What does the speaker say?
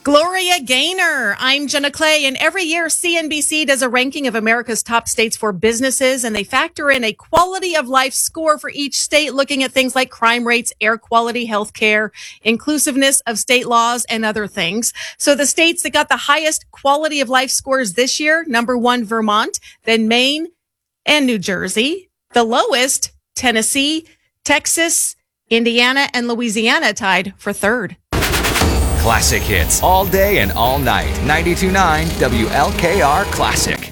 Gloria Gaynor. I'm Jenna Clay, and every year CNBC does a ranking of America's top states for businesses, and they factor in a quality of life score for each state, looking at things like crime rates, air quality, healthcare, inclusiveness of state laws, and other things. So the states that got the highest quality of life scores this year, number one, Vermont, then Maine and New Jersey. The lowest, Tennessee, Texas, Indiana, and Louisiana tied for third. Classic hits all day and all night. 92.9 WLKR Classic.